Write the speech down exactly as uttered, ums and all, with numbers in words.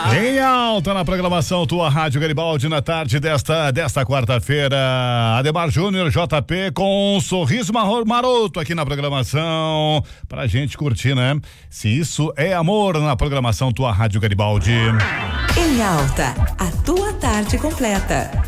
Em alta na programação Tua Rádio Garibaldi na tarde desta, desta quarta-feira. Ademar Júnior, J P com um sorriso maroto aqui na programação pra gente curtir, né? Se isso é amor na programação Tua Rádio Garibaldi. Em alta, a tua tarde completa.